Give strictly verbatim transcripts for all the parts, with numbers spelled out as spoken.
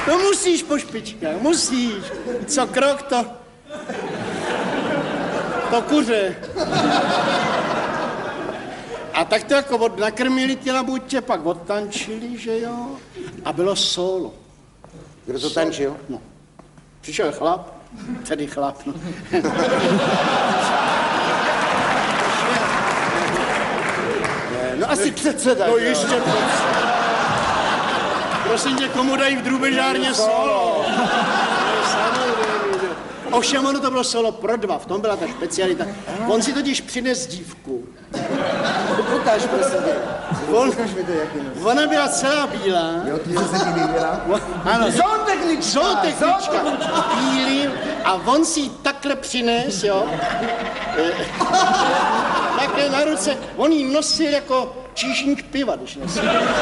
No musíš po špičkách, musíš. Co krok to? To kuře. A tak to jako od, nakrmili ty labutě, pak odtančili, že jo? A bylo solo. Kdo to tančil? No. Přišel chlap, tedy chlap, no. No asi předseda. No jistě předseda. Prosím tě, komu dají v drůbežárně solo? Ovšem ono to bylo solo pro dva, v tom byla ta specialita. On si totiž přines dívku. Ukáž, prosím tě. On, Ukáž mi to, jak je. ona byla celá bílá. Jo, ty se ti líbila? Ano. Zootechnička. Zootechnička. Bílý. A on si ji takhle přines, jo. Takhle na ruce. On ji nosil jako číšník piva, když nosil.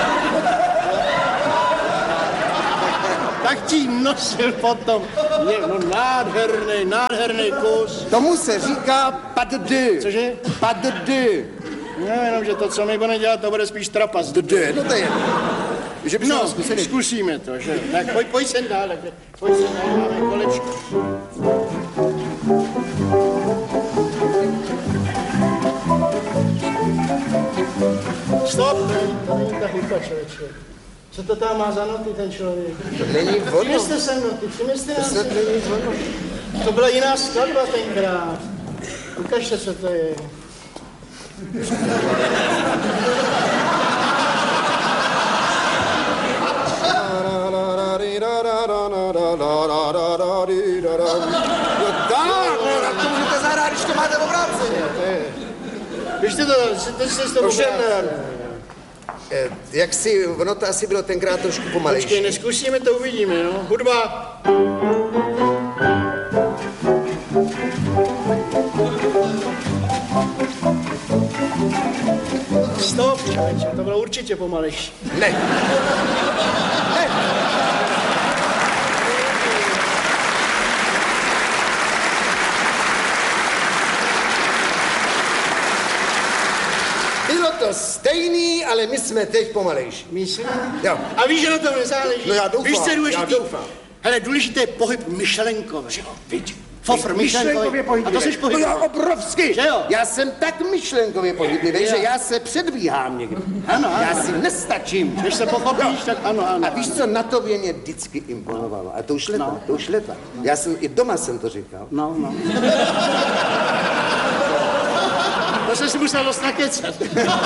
Tak ti nosil potom. Je, no nádherný, nádherný kus. Tomu se říká pas de deux. Cože? Pas de deux. No, jenom, že to, co my budeme dělat, to bude spíš trapas. De deux, no to je. Že by No, zkusili. zkusíme to, že? Tak pojď, pojď sem dál, takhle. Pojď sem dál, máme kolečko. Stop, to není ta hudba, člověče. Co to tam má za noty, ten člověk? To není ono. Přineste sem noty, přineste To nás. snad není ono. To byla jiná skladba tenkrát. Ukažte, co to je. To můžete zahrát, když to máte obráceně. Běžte to, teď se s toho Ovšem, obrátí. eh, jak si, ono to asi bylo tenkrát trošku pomalejší. Počkej, neskusíme, to uvidíme, no. Hudba. Stop, člověče, to bylo určitě pomalejší. Ne. Ne. Bylo to stejný, ale my jsme teď pomalejší. Myslím? Jo. A víš, že na tom nezáleží? No já doufám, Víš, co je důležitý? já doufám. Hele, důležitý je pohyb myšlenkový. Jo, vidíš. Fofr myšlenkový. A to jsi No pohybový. já obrovsky. Že jo? Já jsem tak myšlenkově pohyblivý, Jo. že já se předbíhám někdy. Ano, ano. Já si nestačím. Když se pochopíš, tak ano, ano. A víš, co na tobě mě vždycky imponovalo? A to už leta, No. to už leta. Já jsem, i doma jsem to říkal. No, no. To jsem si musel dost nakecat.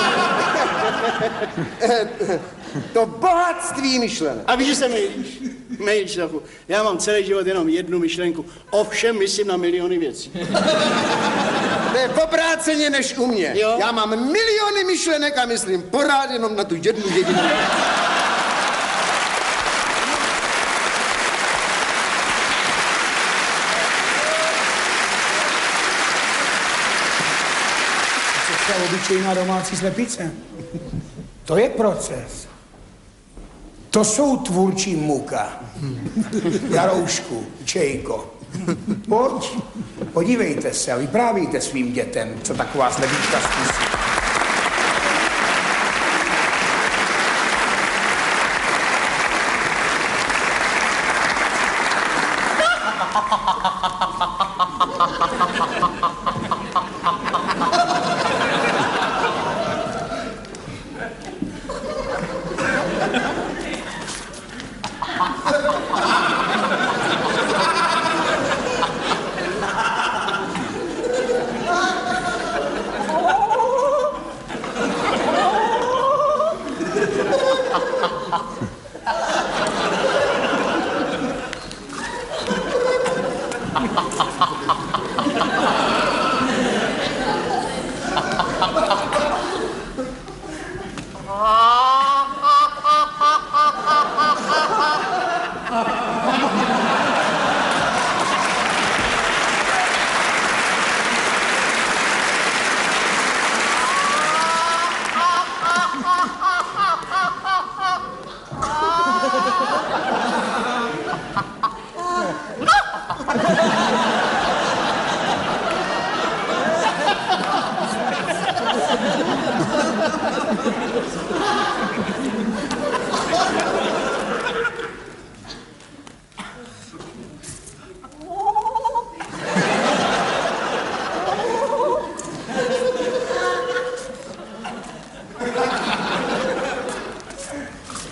To bohatství myšlené. A víš, že se mýlíš? Mýlíš trochu. Já mám celý život jenom jednu myšlenku. Ovšem myslím na miliony věcí. To je obráceně než u mě. Jo. Já mám miliony myšlenek a myslím pořád jenom na tu jednu jedinou. To je obyčejná domácí slepice. To je proces. To jsou tvůrčí muka. Jaroušku, Čejko. Pojď, podívejte se a vyprávíte svým dětem, co taková slepička zkusí.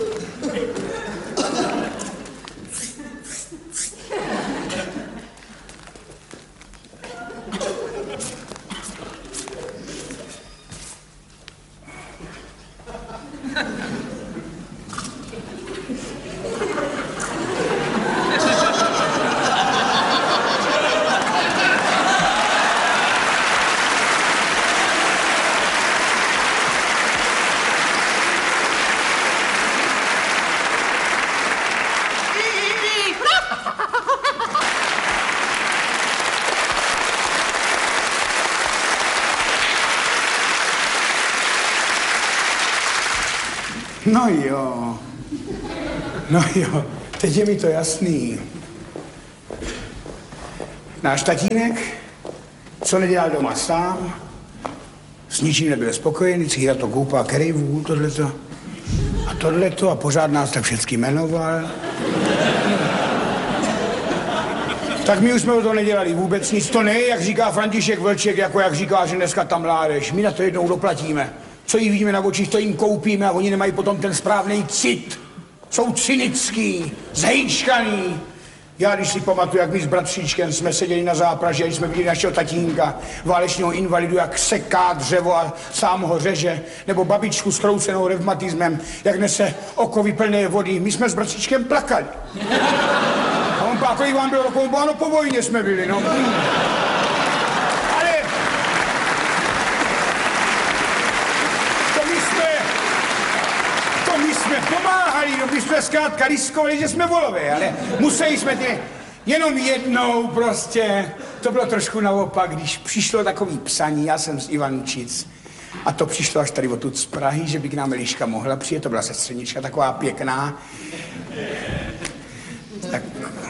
No jo, no jo, teď je mi to jasný. Náš tatínek, co nedělal doma sám, s ničím nebyl spokojený, vždycky to koupá kerejvů, tohleto a tohleto a pořád nás tak všecky jmenoval. Tak my už jsme o to nedělali vůbec nic, to ne, jak říká František Vlček, jako jak říká, že dneska tam mládež, my na to jednou doplatíme. Co jí vidíme na očích, to jim koupíme a oni nemají potom ten správný cit. Jsou cynický, zhejčkaný. Já, když si pamatuju, jak my s bratříčkem jsme seděli na zápraži a když jsme viděli našeho tatínka, válečného invalidu, jak seká dřevo a sám ho řeže, nebo babičku s kroucenou revmatismem, jak nese okovy plné vody, my jsme s bratříčkem plakali. A on pá, kolik vám bylo rokov? Ano, po vojně jsme byli, no. Jsme pomáhali, no my jsme zkrátka riskovali, že jsme volové, ale museli jsme ty jenom jednou prostě. To bylo trošku naopak, když přišlo takový psaní, já jsem z Ivančic a to přišlo až tady odtud z Prahy, že by k nám Eliška mohla přijet, to byla sestřenička taková pěkná. Tak...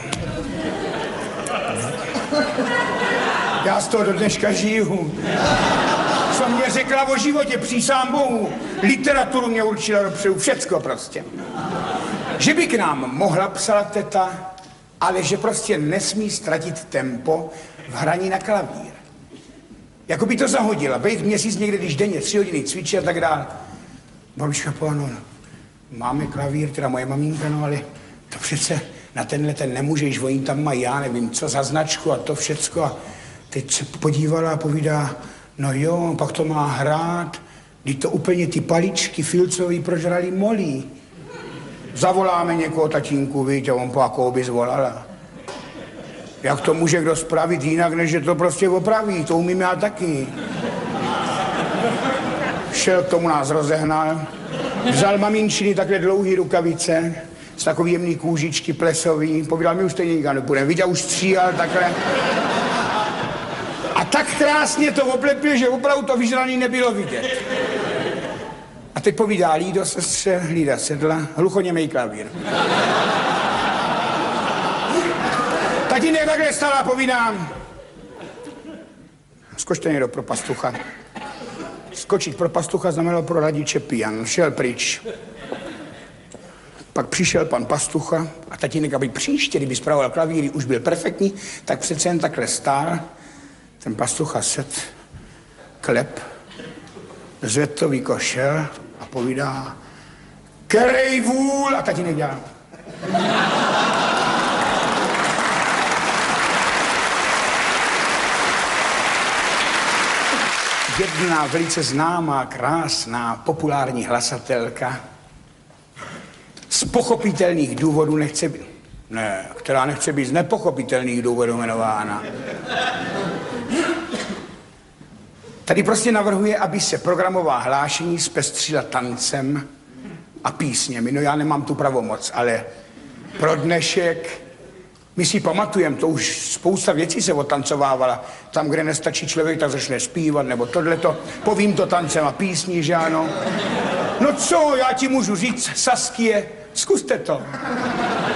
Já z toho do dneška žiju. Co mě řekla o životě, přísám Bohu. Literaturu mě určila dopředu, všecko prostě. Že by k nám mohla, psala teta, ale že prostě nesmí ztratit tempo v hraní na klavír. Jako by to zahodila, být měsíc někde, když denně tři hodiny cvičí a tak dále. Babička povedla, no, máme klavír, teda moje maminka, no ale to přece na tenhle ten nemůžeš, oni tam mají, já nevím, co za značku a to všecko. A teď se podívala a povídá, no jo, pak to má hrát, když to úplně ty paličky filcový prožrali molí. Zavoláme někoho, tatínku, víte, on po jakou by zvolala. Jak to může kdo spravit jinak, než že to prostě opraví, to umím já taky. Šel k tomu, nás rozehnal, vzal maminčiny takhle dlouhý rukavice, z takový jemný kůžičky plesový, povídal, my už stejně nikam nepůjdeme, viděl, už stříhal takhle. A tak krásně to oplepil, že opravdu to vyžraný nebylo vidět. A teď povídá Lído, sestře, Lída sedla, hluchoněmej klavír. Tatínek takhle stala a povídám. Skočte někdo pro pastucha. Skočit pro pastucha znamenalo pro radiče pijan. Šel pryč. Pak přišel pan pastucha a tatínek, aby příště, kdyby spravoval klavíry, už byl perfektní, tak přece jen takhle stál. Ten pastucha set, klep, zvedl to vykošel a povídá, kerej vůl, a tatínek dělá. Jedna velice známá, krásná, populární hlasatelka z pochopitelných důvodů nechce být, ne, která nechce být z nepochopitelných důvodů jmenována. Tady prostě navrhuje, aby se programová hlášení zpestřila tancem a písněmi. No já nemám tu pravomoc, ale pro dnešek, my si pamatujeme, to už spousta věcí se otancovávala. Tam, kde nestačí člověk, tak začne zpívat, nebo tohleto. Povím to tancem a písní, že ano. No co, já ti můžu říct, Saskie, zkuste to.